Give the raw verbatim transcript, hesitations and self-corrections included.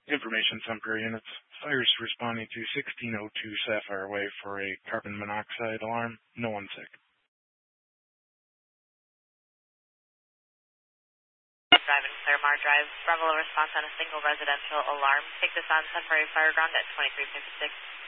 Information Sunbury units. Fires responding to sixteen oh two Sapphire Way for a carbon monoxide alarm. No one sick. Drive and Claremar Drive. Bravo response on a single residential alarm. Take this on Sunbury Fire Ground at twenty-three fifty-six.